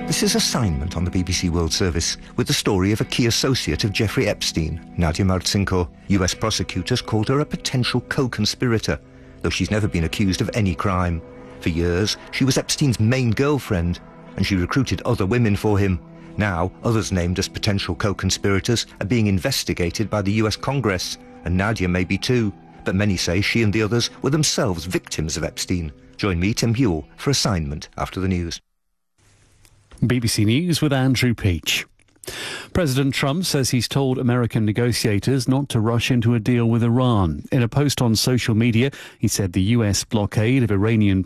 This is Assignment on the BBC World Service with the story of a key associate of Jeffrey Epstein, Nadia Martsenko. US prosecutors called her a potential co-conspirator, though she's never been accused of any crime. For years, she was Epstein's main girlfriend, and she recruited other women for him. Now, others named as potential co-conspirators are being investigated by the US Congress, and Nadia may be too, but many say she and the others were themselves victims of Epstein. Join me, Tim Hewell, for Assignment after the news. BBC News with Andrew Peach. President Trump says he's told American negotiators not to rush into a deal with Iran. In a post on social media, he said the US blockade of Iranian